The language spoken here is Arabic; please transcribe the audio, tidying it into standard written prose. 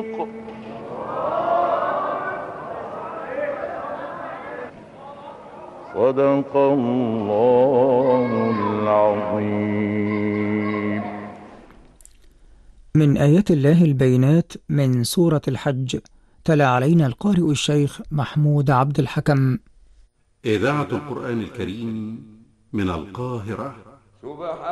صدق الله العظيم. من آيات الله البينات من سورة الحج، تلا علينا القارئ الشيخ محمود عبد الحكم. إذاعة القرآن الكريم من القاهرة.